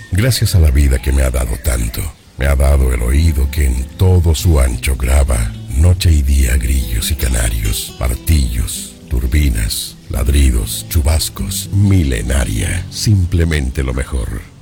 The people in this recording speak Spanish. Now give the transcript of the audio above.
Gracias a la vida que me ha dado tanto. Me ha dado el oído que en todo su ancho graba, noche y día, grillos y canarios, martillos, turbinas, ladridos, chubascos, milenaria, simplemente lo mejor.